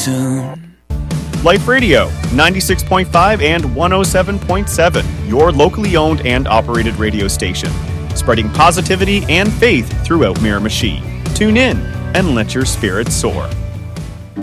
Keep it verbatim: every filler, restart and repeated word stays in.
soon. Life Radio, ninety-six point five and one oh seven point seven, your locally owned and operated radio station, spreading positivity and faith throughout Miramichi. Tune in and let your spirits soar.